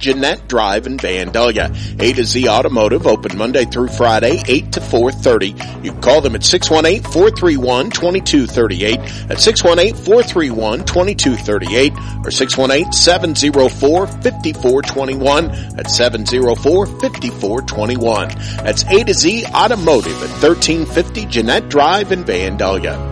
Jeanette Drive in Vandalia. A to Z Automotive, open Monday through Friday, 8 to 4:30. You can call them at 618-431-2238, at 618-431-2238, or 618-704-5421, at 704-5421. That's A to Z Automotive at 1350 Jeanette Drive in Vandalia.